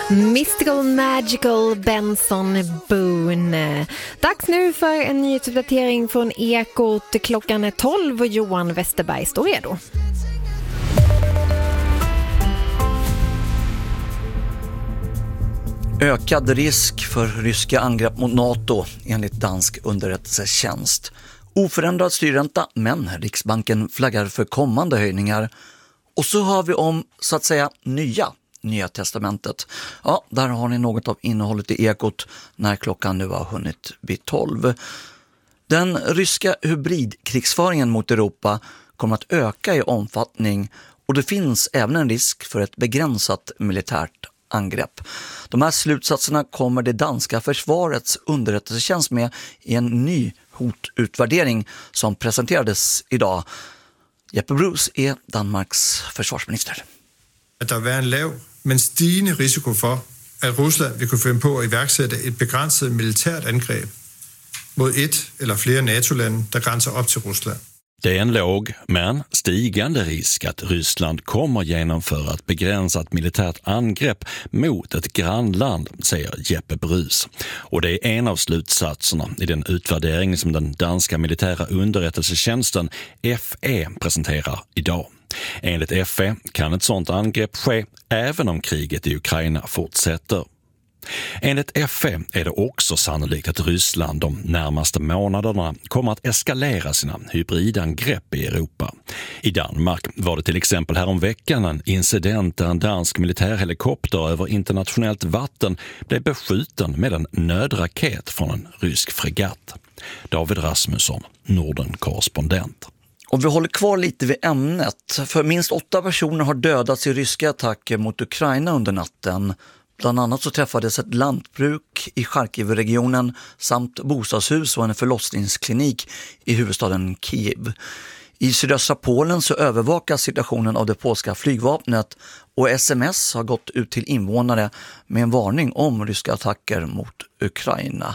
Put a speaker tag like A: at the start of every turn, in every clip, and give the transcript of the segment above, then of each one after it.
A: Mystical Magical Benson Boone. Dags nu för en nyhetsuppdatering från Ekot. Klockan är 12 och Johan Westerberg står redo.
B: Ökad risk för ryska angrepp mot NATO enligt dansk underrättelsetjänst. Oförändrad styrränta, men Riksbanken flaggar för kommande höjningar. Och så har vi om, så att säga, Nya testamentet. Ja, där har ni något av innehållet i Ekot när klockan nu har hunnit bli 12. Den ryska hybridkrigsföringen mot Europa kommer att öka i omfattning och det finns även en risk för ett begränsat militärt angrepp. De här slutsatserna kommer det danska försvarets underrättelsetjänst med i en ny hotutvärdering som presenterades idag. Jeppe Bruus är Danmarks försvarsminister.
C: Att det är en lav men stigande risiko för att Ryssland vill kunna finna på att iværksætte ett begränsat militärt angrepp mot ett eller flera NATO-länder där gränsar upp till Ryssland.
D: Det är en låg men stigande risk att Ryssland kommer genomföra ett begränsat militärt angrepp mot ett grannland, säger Jeppe Bruus. Och det är en av slutsatserna i den utvärdering som den danska militära underrättelsetjänsten FE presenterar idag. Enligt FE kan ett sådant angrepp ske även om kriget i Ukraina fortsätter. Enligt FE är det också sannolikt att Ryssland de närmaste månaderna kommer att eskalera sina hybridangrepp i Europa. I Danmark var det till exempel häromveckan en incident där en dansk militärhelikopter över internationellt vatten blev beskjuten med en nödraket från en rysk fregatt. David Rasmusson, Norden-korrespondent.
B: Och vi håller kvar lite vid ämnet, för minst 8 personer har dödats i ryska attacker mot Ukraina under natten. Bland annat så träffades ett lantbruk i Charkiv-regionen samt bostadshus och en förlossningsklinik i huvudstaden Kiev. I sydöstra Polen så övervakas situationen av det polska flygvapnet och SMS har gått ut till invånare med en varning om ryska attacker mot Ukraina.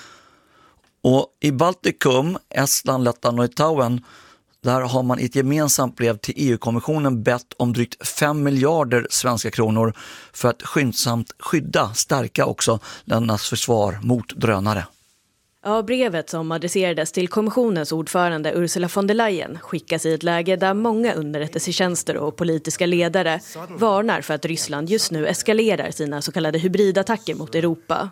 B: Och i Baltikum, Estland, Lettland och Litauen, där har man i ett gemensamt brev till EU-kommissionen bett om drygt 5 miljarder svenska kronor för att skyndsamt stärka också ländernas försvar mot drönare.
E: Ja, brevet som adresserades till kommissionens ordförande Ursula von der Leyen skickas i ett läge där många underrättelsetjänster och politiska ledare varnar för att Ryssland just nu eskalerar sina så kallade hybridattacker mot Europa.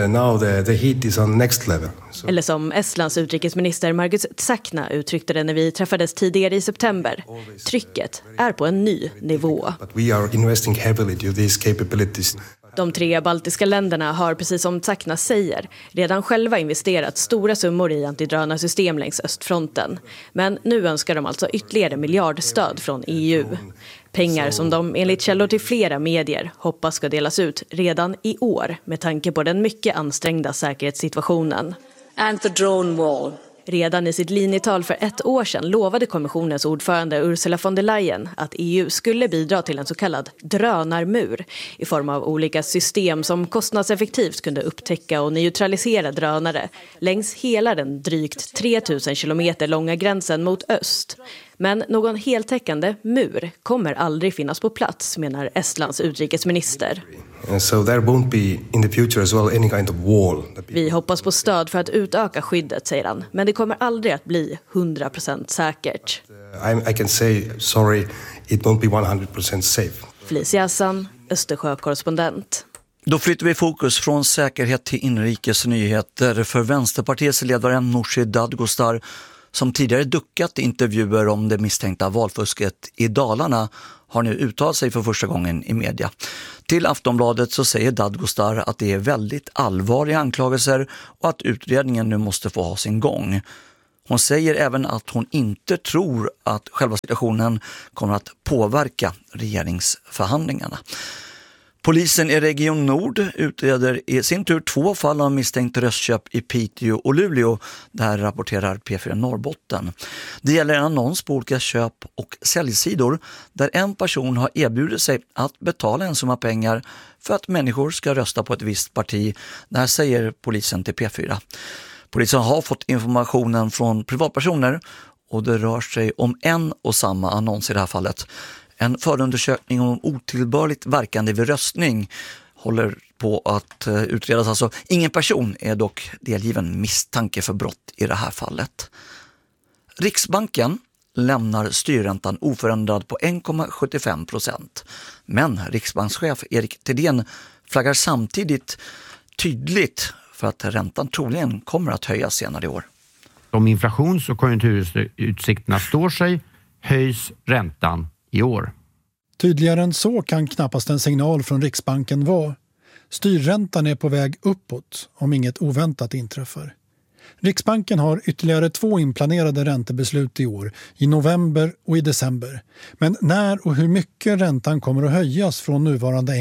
E: Eller som Estlands utrikesminister Margus Tsakna uttryckte det när vi träffades tidigare i september. Trycket är på en ny nivå. De 3 baltiska länderna har, precis som Tsakna säger, redan själva investerat stora summor i antidrönarsystem längs östfronten. Men nu önskar de alltså ytterligare miljardstöd från EU. Pengar som de enligt källor till flera medier hoppas ska delas ut redan i år med tanke på den mycket ansträngda säkerhetssituationen.
F: And the drone wall.
E: Redan i sitt linjetal för 1 år sedan lovade kommissionens ordförande Ursula von der Leyen att EU skulle bidra till en så kallad drönarmur i form av olika system som kostnadseffektivt kunde upptäcka och neutralisera drönare längs hela den drygt 3000 kilometer långa gränsen mot öst. Men någon heltäckande mur kommer aldrig finnas på plats, menar Estlands utrikesminister.
G: So there won't be in the future as well any kind of wall.
E: Vi hoppas på stöd för att utöka skyddet, säger han, men det kommer aldrig att bli 100% säkert.
G: I can say sorry, it won't be 100% safe.
E: Felicia Hassan, Östersjö-korrespondent.
B: Då flyttar vi fokus från säkerhet till inrikes nyheter för Vänsterpartiets ledare Nooshi Dadgostar, som tidigare duckat intervjuer om det misstänkta valfusket i Dalarna, har nu uttalat sig för första gången i media. Till Aftonbladet så säger Dadgostar att det är väldigt allvarliga anklagelser och att utredningen nu måste få ha sin gång. Hon säger även att hon inte tror att själva situationen kommer att påverka regeringsförhandlingarna. Polisen i Region Nord utreder i sin tur 2 fall av misstänkt röstköp i Piteå och Luleå. Det här rapporterar P4 Norrbotten. Det gäller en annons på olika köp- och säljsidor där en person har erbjudit sig att betala en summa pengar för att människor ska rösta på ett visst parti. Det här säger polisen till P4. Polisen har fått informationen från privatpersoner och det rör sig om en och samma annons i det här fallet. En förundersökning om otillbörligt verkande vid röstning håller på att utredas. Alltså, ingen person är dock delgiven misstanke för brott i det här fallet. Riksbanken lämnar styrräntan oförändrad på 1,75%. Men riksbankschef Erik Thedéen flaggar samtidigt tydligt för att räntan troligen kommer att höjas senare i år.
H: Om inflations- och konjunkturutsikterna står sig höjs räntan i år.
I: Tydligare än så kan knappast en signal från Riksbanken vara. Styrräntan är på väg uppåt om inget oväntat inträffar. Riksbanken har ytterligare 2 inplanerade räntebeslut i år, i november och i december. Men när och hur mycket räntan kommer att höjas från nuvarande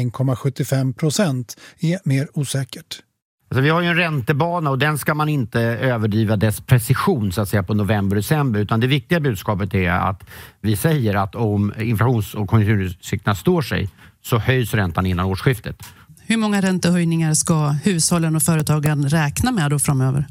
I: 1,75% är mer osäkert.
H: Alltså vi har ju en räntebana och den ska man inte överdriva dess precision så att säga på november och december, utan det viktiga budskapet är att vi säger att om inflations- och konjunkturutsikterna står sig så höjs räntan innan årsskiftet.
J: Hur många räntehöjningar ska hushållen och företagen räkna med då framöver?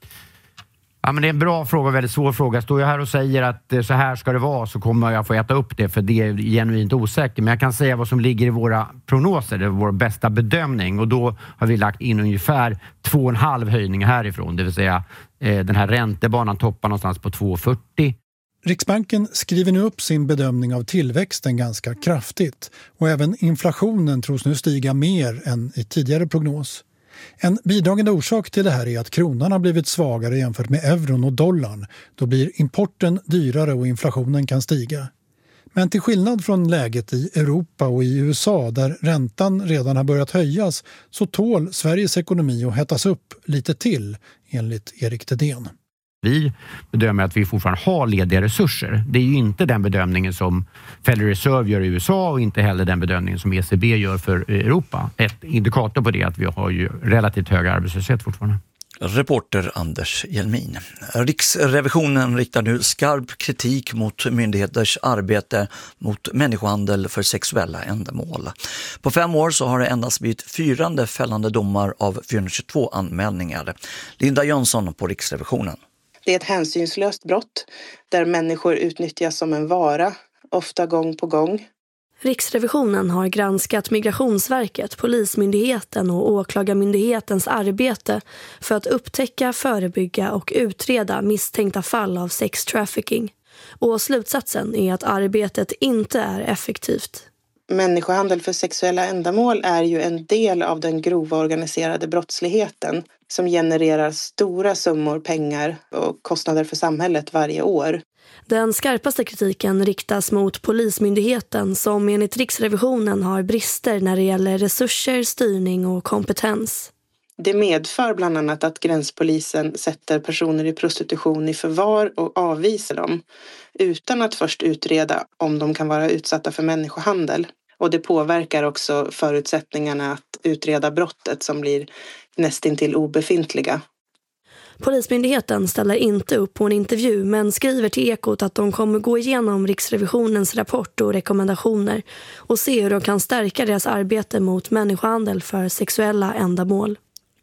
H: Ja, men det är en bra fråga, väldigt svår fråga. Står jag här och säger att så här ska det vara så kommer jag få äta upp det, för det är genuint osäkert. Men jag kan säga vad som ligger i våra prognoser, det är vår bästa bedömning. Och då har vi lagt in ungefär 2,5 höjningar härifrån. Det vill säga den här räntebanan toppar någonstans på 2,40.
I: Riksbanken skriver nu upp sin bedömning av tillväxten ganska kraftigt. Och även inflationen tros nu stiga mer än i tidigare prognos. En bidragande orsak till det här är att kronan har blivit svagare jämfört med euron och dollarn. Då blir importen dyrare och inflationen kan stiga. Men till skillnad från läget i Europa och i USA där räntan redan har börjat höjas så tål Sveriges ekonomi att hettas upp lite till, enligt Erik Thedéen.
H: Vi bedömer att vi fortfarande har lediga resurser. Det är ju inte den bedömningen som Federal Reserve gör i USA och inte heller den bedömningen som ECB gör för Europa. Ett indikator på det är att vi har ju relativt hög arbetslöshet fortfarande.
B: Reporter Anders Hjelmin. Riksrevisionen riktar nu skarp kritik mot myndigheters arbete mot människohandel för sexuella ändamål. På 5 år så har det endast blivit 4 fällande domar av 422 anmälningar. Linda Jönsson på Riksrevisionen.
K: Det är ett hänsynslöst brott där människor utnyttjas som en vara, ofta gång på gång.
L: Riksrevisionen har granskat Migrationsverket, Polismyndigheten och Åklagarmyndighetens arbete för att upptäcka, förebygga och utreda misstänkta fall av sextrafficking. Och slutsatsen är att arbetet inte är effektivt.
K: Människohandel för sexuella ändamål är ju en del av den grova organiserade brottsligheten som genererar stora summor pengar och kostnader för samhället varje år.
L: Den skarpaste kritiken riktas mot Polismyndigheten som enligt Riksrevisionen har brister när det gäller resurser, styrning och kompetens.
K: Det medför bland annat att gränspolisen sätter personer i prostitution i förvar och avvisar dem utan att först utreda om de kan vara utsatta för människohandel. Och det påverkar också förutsättningarna att utreda brottet som blir nästintill obefintliga.
L: Polismyndigheten ställer inte upp på en intervju men skriver till Ekot att de kommer gå igenom Riksrevisionens rapport och rekommendationer och se hur de kan stärka deras arbete mot människohandel för sexuella ändamål.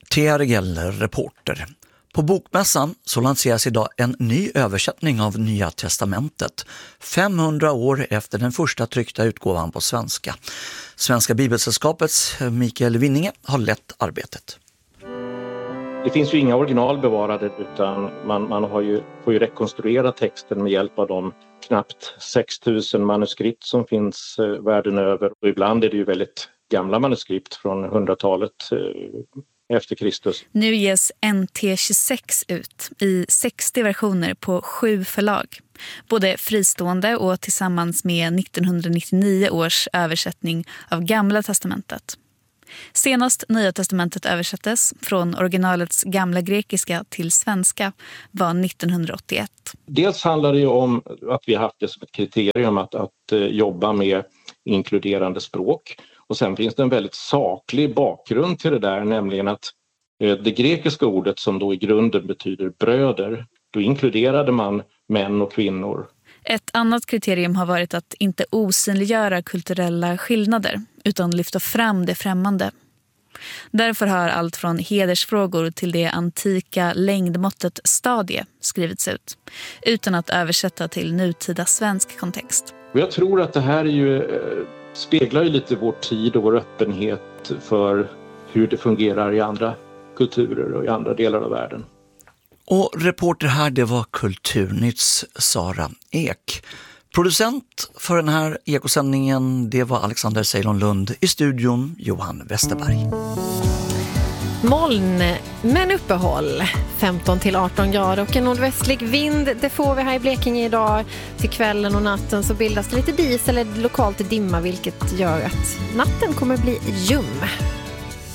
B: TRGL reporter. På Bokmässan så lanseras idag en ny översättning av Nya testamentet. 500 år efter den första tryckta utgåvan på svenska. Svenska Bibelsällskapets Mikael Winninge har lett arbetet.
M: Det finns ju inga original bevarade utan man får ju rekonstruera texten med hjälp av de knappt 6000 manuskript som finns världen över. Och ibland är det ju väldigt gamla manuskript från 100-talet efter Kristus.
N: Nu ges NT26 ut i 60 versioner på 7 förlag. Både fristående och tillsammans med 1999 års översättning av Gamla testamentet. Senast Nya testamentet översattes från originalets gamla grekiska till svenska var 1981.
M: Dels handlar det ju om att vi har haft det som ett kriterium att jobba med inkluderande språk. Och sen finns det en väldigt saklig bakgrund till det där, nämligen att det grekiska ordet som då i grunden betyder bröder, då inkluderade man män och kvinnor.
N: Ett annat kriterium har varit att inte osynliggöra kulturella skillnader utan lyfta fram det främmande. Därför har allt från hedersfrågor till det antika längdmåttet stadie skrivits ut utan att översätta till nutida svensk kontext.
M: Och jag tror att det här är ju speglar ju lite vår tid och vår öppenhet för hur det fungerar i andra kulturer och i andra delar av världen.
B: Och reporter här, det var Kulturnytts Sara Ek. Producent för den här ekosändningen, det var Alexander Ceylon Lund. I studion Johan Westerberg.
A: Moln, men uppehåll. 15-18 grader och en nordvästlig vind. Det får vi här i Blekinge idag. Till kvällen och natten så bildas det lite dis eller lokalt dimma, vilket gör att natten kommer bli ljum.